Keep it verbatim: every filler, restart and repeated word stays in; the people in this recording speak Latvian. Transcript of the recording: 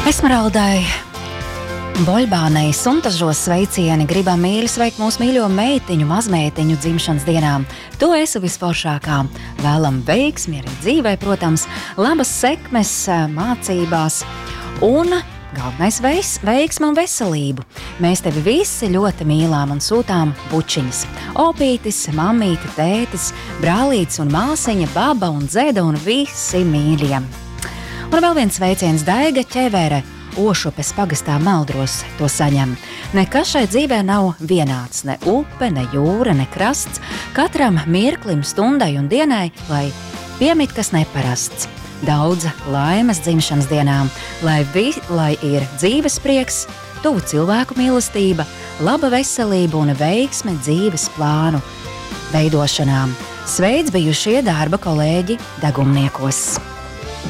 Esmeraldai Boļbānei Suntažos sveicieni, gribam mīļi sveikt mūsu mīļo meitiņu, mazmeitiņu dzimšanas dienā. Tu esi visforšākā. Vēlam veiksmi arī dzīvē, protams, labas sekmes mācībās un galvenais veis, veiksma un veselību. Mēs tevi visi ļoti mīlām un sūtām bučiņas. Opītis, mammīti, tētis, brālītis un māsiņa, baba un dzeda un visi mīļie. Un vēl viens sveiciens Daiga ķevere. Ošupes pagastā Meldros to saņem. Nekas šai dzīvē nav vienāds, ne upe, ne jūra, ne krasts. Katram mirklim, stundai un dienai, lai piemīt kas neparasts. Daudz laimes dzimšanas dienām, lai, vi, lai ir dzīves prieks, tuvu cilvēku mīlestība, laba veselība un veiksme dzīves plānu veidošanām. Sveic bijušie darba kolēģi Degumniekos!